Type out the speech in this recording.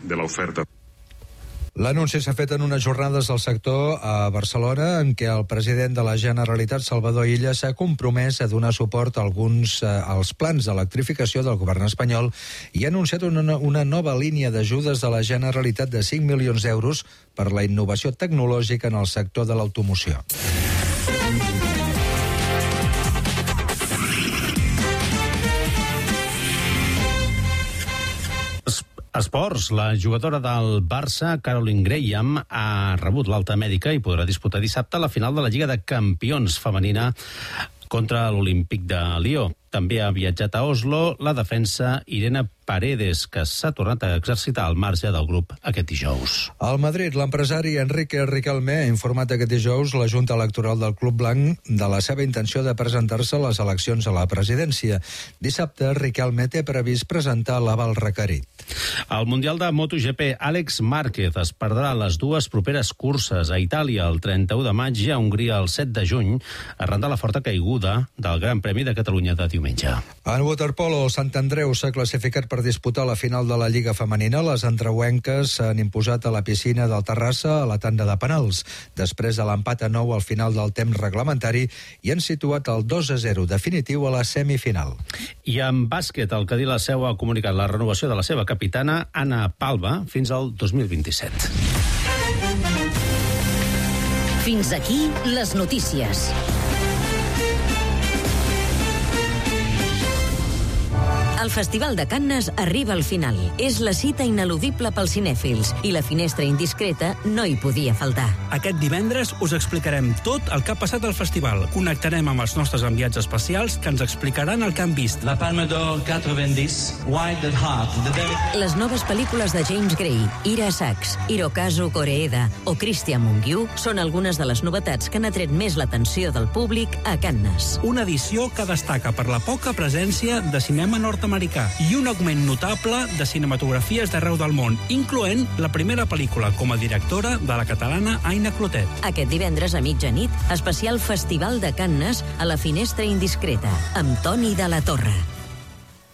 la oferta. L'anunci s'ha fet en unes jornades del sector a Barcelona en què el president de la Generalitat, Salvador Illa, s'ha compromès a donar suport a als plans d'electrificació del govern espanyol i ha anunciat una nova línia d'ajudes de la Generalitat de 5 milions d'euros per la innovació tecnològica en el sector de l'automoció. Esports. La jugadora del Barça, Caroline Graham, ha rebut l'alta mèdica i podrà disputar dissabte la final de la Lliga de Campions femenina contra l'Olímpic de Lió. També ha viatjat a Oslo la defensa Irene Paredes, que s'ha tornat a exercitar al marge del grup aquest dijous. Al Madrid, l'empresari Enrique Riquelme ha informat aquest dijous la Junta Electoral del Club Blanc de la seva intenció de presentar-se a les eleccions a la presidència. Dissabte, Riquelme té previst presentar l'aval requerit. Al Mundial de MotoGP, Àlex Márquez es perdrà les dues properes curses a Itàlia el 31 de maig i a Hongria el 7 de juny, arran de la forta caiguda del Gran Premi de Catalunya de diumenge. En waterpolo, el Sant Andreu s'ha classificat per disputar la final de la Lliga Femenina. Les andreuenques s'han imposat a la piscina del Terrassa a la tanda de penals. Després de l'empat a 9 al final del temps reglamentari i han situat el 2-0 definitiu a la semifinal. I en bàsquet, el Cadí La Seu ha comunicat la renovació de la seva capitana, Anna Palva, fins al 2027. Fins aquí les notícies. El Festival de Cannes arriba al final. És la cita ineludible pels cinèfils i la finestra indiscreta no hi podia faltar. Aquest divendres us explicarem tot el que ha passat al festival. Connectarem amb els nostres enviats especials que ens explicaran el que han vist. La Palme d'Or 90, Wild at Heart. Les noves pel·lícules de James Gray, Ira Sachs, Hirokazu Koreeda o Christian Mungiu són algunes de les novetats que han atret més l'atenció del públic a Cannes. Una edició que destaca per la poca presència de cinema nord-americà i un augment notable de cinematografies d'arreu del món, incloent la primera pel·lícula com a directora de la catalana Aina Clotet. Aquest divendres a mitjanit, especial Festival de Cannes a la finestra indiscreta, amb Toni de la Torre.